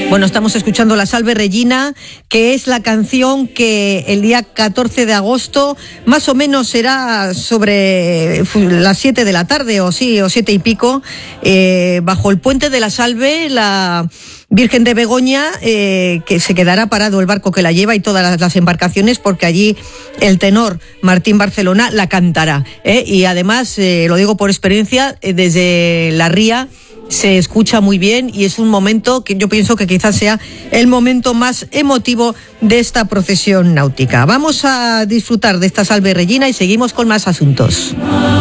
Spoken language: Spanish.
Bueno, estamos escuchando la Salve Regina, que es la canción que el día 14 de agosto, más o menos será sobre las 7 de la tarde o 7 y pico, bajo el puente de la Salve, la Virgen de Begoña, que se quedará parado el barco que la lleva y todas las embarcaciones, porque allí el tenor Martín Barcelona la cantará, y además, lo digo por experiencia, desde la ría se escucha muy bien y es un momento que yo pienso que quizás sea el momento más emotivo de esta procesión náutica. Vamos a disfrutar de esta Salve Regina y seguimos con más asuntos.